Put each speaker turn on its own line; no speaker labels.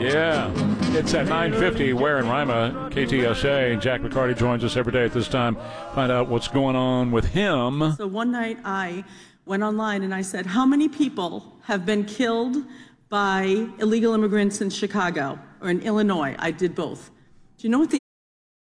Yeah, it's at 9:50. Where in Rima, KTSA. Jack McCarty joins us every day at this time. Find out what's going on with him.
So one night I went online and I said, how many people have been killed by illegal immigrants in Chicago or in Illinois? I did both. Do you know what the